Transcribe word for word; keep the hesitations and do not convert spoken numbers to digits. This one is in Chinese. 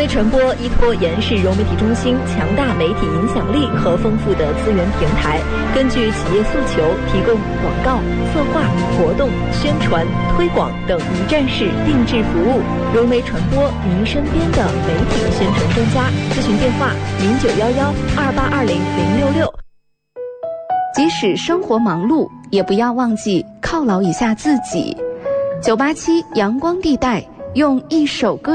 媒传播依托延世融媒体中心强大媒体影响力和丰富的资源平台，根据企业诉求提供广告、策划、活动、宣传、推广等一站式定制服务。融媒传播，您身边的媒体宣传专家。咨询电话：零九幺幺二八二零零六六。 即使生活忙碌，也不要忘记犒劳一下自己。九八七阳光地带，用一首歌